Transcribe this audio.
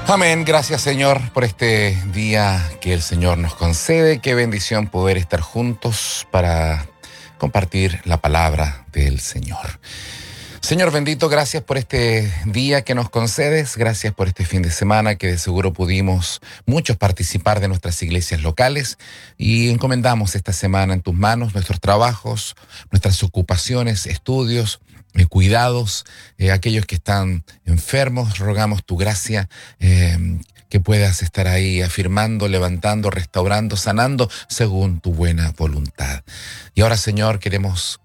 Amén. Gracias, Señor, por este día que el Señor nos concede. Qué bendición poder estar juntos para compartir la palabra del Señor. Señor bendito, gracias por este día que nos concedes, gracias por este fin de semana que de seguro pudimos muchos participar de nuestras iglesias locales y encomendamos esta semana en tus manos nuestros trabajos, nuestras ocupaciones, estudios, cuidados, aquellos que están enfermos, rogamos tu gracia, que puedas estar ahí afirmando, levantando, restaurando, sanando según tu buena voluntad. Y ahora, Señor, queremos